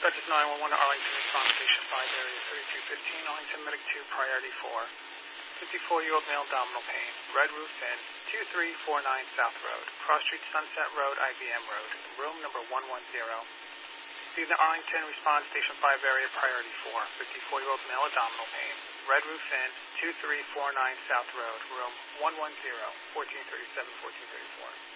Dispatches 911 to Arlington, response station 5, area 3215, Arlington, medic 2, priority 4. 54-year-old male, abdominal pain, red roof in, 2349 South Road, Cross Street, Sunset Road, IBM Road, room number 110. Cleveland, Arlington, response station 5, area priority 4. 54-year-old male, abdominal pain, red roof in, 2349 South Road, room 110, 1437, 1434.